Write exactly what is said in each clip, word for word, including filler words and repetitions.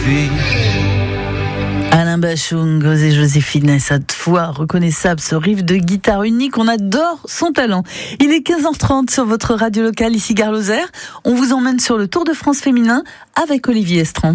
Alain Bachung, et Joséphine, cette fois reconnaissable, ce riff de guitare unique, on adore son talent. Il est quinze heures trente sur votre radio locale, ici Gare Lozère. On vous emmène sur le Tour de France féminin avec Olivier Estran.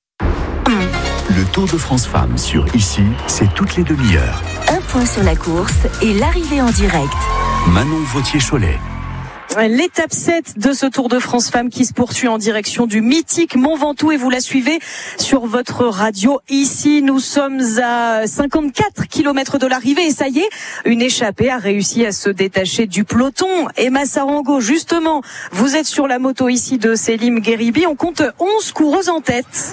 Le Tour de France Femmes sur Ici, c'est toutes les demi-heures. Un point sur la course et l'arrivée en direct. Manon Vautier-Cholet. L'étape sept de ce Tour de France Femmes qui se poursuit en direction du mythique Mont Ventoux et vous la suivez sur votre radio. Ici, nous sommes à cinquante-quatre kilomètres de l'arrivée et ça y est, une échappée a réussi à se détacher du peloton. Emma Sarango, justement, vous êtes sur la moto ici de Selim Gheribi. On compte onze coureuses en tête.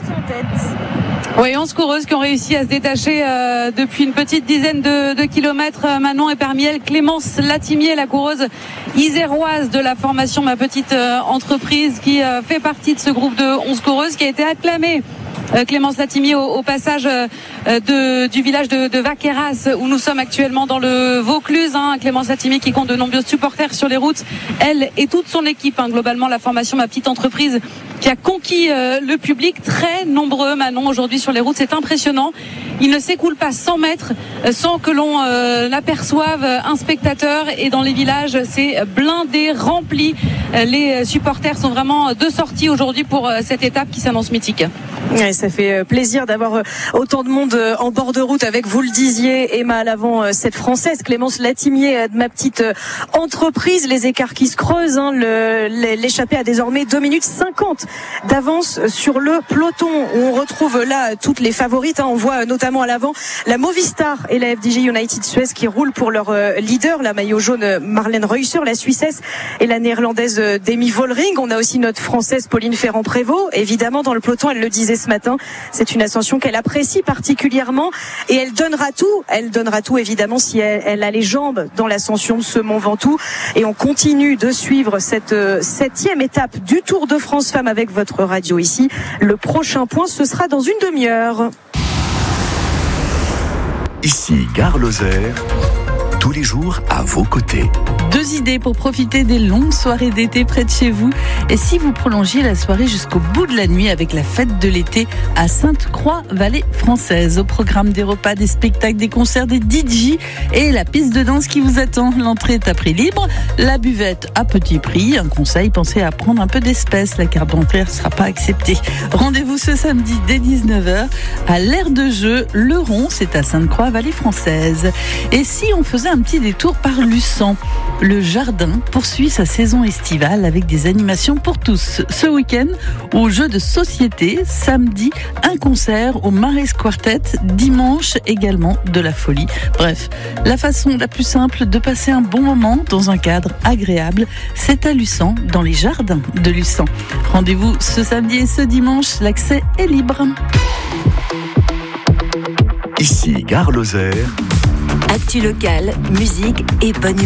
Oui, onze coureuses qui ont réussi à se détacher euh, depuis une petite dizaine de, de kilomètres. Manon, et parmi elles, Clémence Latimier, la coureuse iséroise de la formation Ma Petite euh, Entreprise, qui euh, fait partie de ce groupe de onze coureuses, qui a été acclamée. Euh, Clémence Latimier au, au passage euh, de, du village de, de Vaqueras où nous sommes actuellement dans le Vaucluse. Hein. Clémence Latimier qui compte de nombreux supporters sur les routes. Elle et toute son équipe, hein, globalement la formation Ma Petite Entreprise, qui a conquis euh, le public, très nombreux, Manon, aujourd'hui sur les routes. C'est impressionnant. Il ne s'écoule pas cent mètres euh, sans que l'on euh, aperçoive un spectateur. Et dans les villages, c'est blindé, rempli. Euh, les supporters sont vraiment de sortie aujourd'hui pour euh, cette étape qui s'annonce mythique. Ouais, ça fait plaisir d'avoir autant de monde en bord de route avec, vous le disiez, Emma à l'avant, cette Française, Clémence Latimier de Ma Petite Entreprise. Les écarts qui se creusent, hein. Le, l'échappée a désormais deux minutes cinquante d'avance sur le peloton. On retrouve là toutes les favorites, hein. On voit notamment à l'avant la Movistar et la F D J United Suez qui roulent pour leur leader, la maillot jaune Marlène Reusser, la Suissesse et la néerlandaise Demi Vollering. On a aussi notre Française Pauline Ferrand-Prévot. Évidemment, dans le peloton, elle le disait ce matin, c'est une ascension qu'elle apprécie particulièrement et elle donnera tout, elle donnera tout évidemment si elle, elle a les jambes dans l'ascension de ce Mont Ventoux. Et on continue de suivre cette septième étape du Tour de France Femmes avec votre radio ici. Le prochain point, ce sera dans une demi-heure. Ici Gare Lozère, tous les jours à vos côtés. Deux idées pour profiter des longues soirées d'été près de chez vous. Et si vous prolongiez la soirée jusqu'au bout de la nuit avec la fête de l'été à Sainte-Croix-Vallée Française. Au programme des repas, des spectacles, des concerts, des D J et la piste de danse qui vous attend. L'entrée est à prix libre, la buvette à petit prix. Un conseil, pensez à prendre un peu d'espèces. La carte bancaire ne sera pas acceptée. Rendez-vous ce samedi dès dix-neuf heures à l'aire de jeu Le Rond. C'est à Sainte-Croix-Vallée Française. Et si on faisait un petit détour par Luçon? Le jardin poursuit sa saison estivale avec des animations pour tous. Ce week-end, au jeu de société, samedi, un concert au Marais Quartet, dimanche également de la folie. Bref, la façon la plus simple de passer un bon moment dans un cadre agréable, c'est à Luçon, dans les jardins de Luçon. Rendez-vous ce samedi et ce dimanche, l'accès est libre. Ici Gare Lozère. Actu locale, musique et bonne